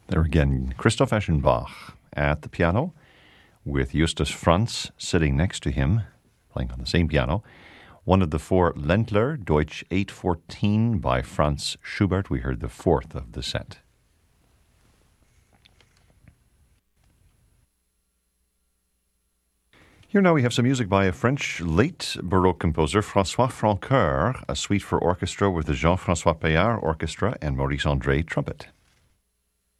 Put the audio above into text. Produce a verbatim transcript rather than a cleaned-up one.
There again, Christoph Eschenbach at the piano with Justus Franz sitting next to him, playing on the same piano. One of the four Ländler, Deutsch eight fourteen by Franz Schubert. We heard the fourth of the set. Here now we have some music by a French late Baroque composer, François Francoeur, a suite for orchestra with the Jean-François Payard Orchestra and Maurice André trumpet.